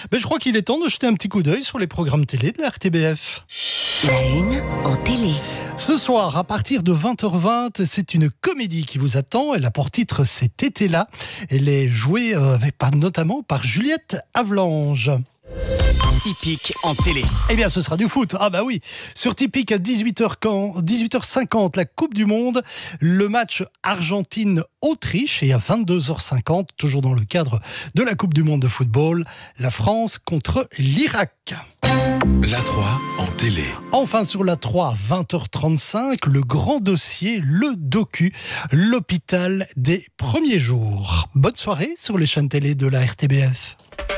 Je crois qu'il est temps de jeter un petit coup d'œil sur les programmes télé de la RTBF. La une en télé. Ce soir, à partir de 20h20, c'est une comédie qui vous attend. Elle a pour titre Cet été-là. Elle est jouée notamment par Juliette Havelange. Typique en télé. Eh bien, ce sera du foot. Ah bah oui. Sur Typique à 18h50, la Coupe du Monde, le match Argentine-Autriche, et à 22h50, toujours dans le cadre de la Coupe du Monde de football, la France contre l'Irak. La 3 en télé. Enfin, sur la 3, 20h35, le grand dossier, le docu, l'hôpital des premiers jours. Bonne soirée sur les chaînes télé de la RTBF.